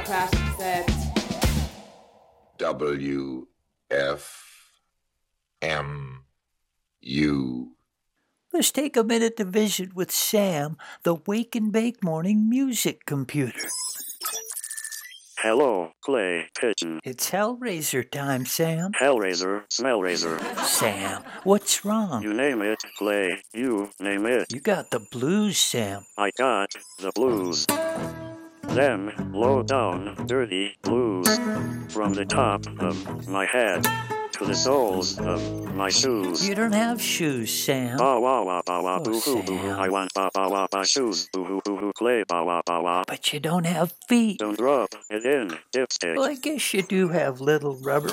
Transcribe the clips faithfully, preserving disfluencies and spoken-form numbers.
crash cassette. W F M U. Let's take a minute to visit with Sam, the Wake and Bake Morning Music Computer. Hello, Clay Pigeon. It's Hellraiser time, Sam. Hellraiser, Smellraiser. Sam, what's wrong? You name it, Clay. You name it. You got the blues, Sam. I got the blues. Them low down, dirty blues. From the top of my head to the soles of my shoes. You don't have shoes, Sam. Ba wa wa ba wa Oh, boo hoo boo hoo. Sam. I want ba ba wa ba shoes. Boo hoo boo hoo Clay ba wa ba wa. But you don't have feet. Don't rub it in, dipstick. Well, I guess you do have little rubber.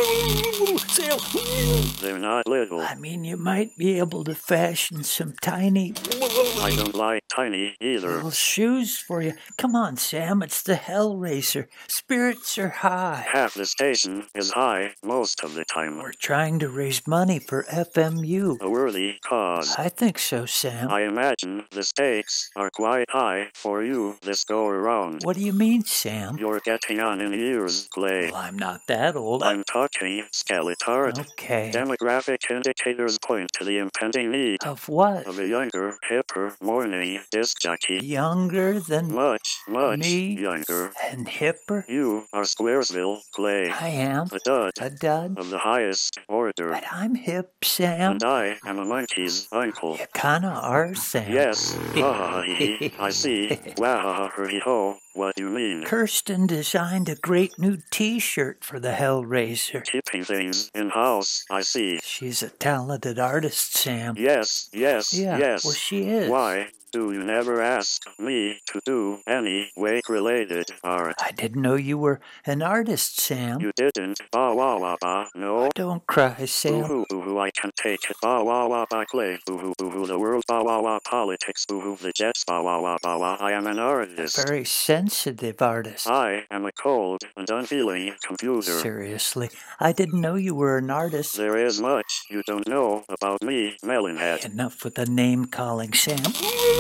Sam. They're not little. I mean, you might be able to fashion some tiny I don't like tiny either. little shoes for you. Come on, Sam. It's the Hellraiser. Spirits are high. Half the station is high most of the time. We're trying to raise money for F M U. A worthy cause. I think so, Sam. I imagine the stakes are quite high for you this go around. What do you mean, Sam? You're getting on in years, Clay. Well, I'm not that old. I'm talking Skeletard. Okay. Demographic indicators point to the impending need Of what? of a younger, hipper, morning disc jockey. Younger than Much, much Me? younger. and hipper? You are Squaresville, Clay. I am. A dud A dud? of the highest order. But I'm hip, Sam. And I am a monkey's uncle. You kinda are, Sam. Yes, ha ha ha hee. I see. Wow ha ha hee ho. What do you mean? Kirsten designed a great new T-shirt for the Hellraiser. Keeping things in house, I see. She's a talented artist, Sam. Yes, yes, Yeah, yes. well, she is. Why do you never ask me to do any wake-related art? I didn't know you were an artist, Sam. You didn't. Ba wa wa ba. No. Don't cry, Boo Sam. hoo boo hoo. I can take it. Ba wa wa ba Clay. Boo hoo boo hoo. The world. Ba wa wa politics. Boo hoo. The Jets. Ba wa wa ba wa. I am an artist. Very sensitive artist. I am a cold and unfeeling computer. Seriously, I didn't know you were an artist. There is much you don't know about me, Melonhead. Enough with the name calling, Sam.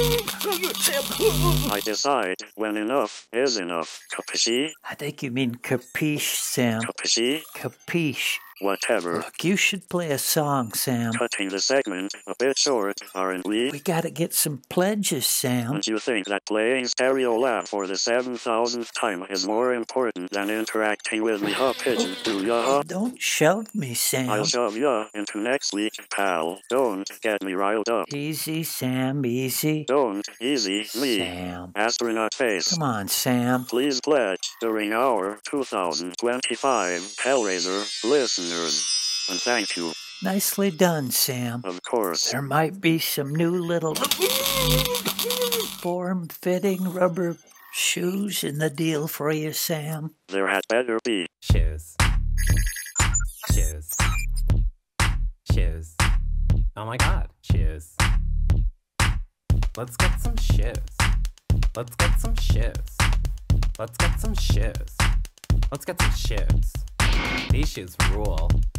I decide when enough is enough. Capisci? I think you mean capiche, Sam. Capisci? Capiche. Whatever. Look, you should play a song, Sam. Cutting the segment a bit short, aren't we? We gotta get some pledges, Sam. Don't you think that playing Stereo Lab for the seven thousandth time is more important than interacting with me, huh, Pigeon? Do ya, huh? Don't shove me, Sam. I'll shove ya into next week, pal. Don't get me riled up. Easy, Sam, easy. Don't easy me. Sam. Astronaut face. Come on, Sam. Please pledge during our two thousand twenty-five Hellraiser listeners. And thank you, Nicely done, Sam. of course. There might be some new little form-fitting rubber shoes in the deal for you, Sam. There had better be. Shoes. Shoes. Shoes. Oh my god, shoes. Let's get some shoes. Let's get some shoes. Let's get some shoes. Let's get some shoes. These shoes rule.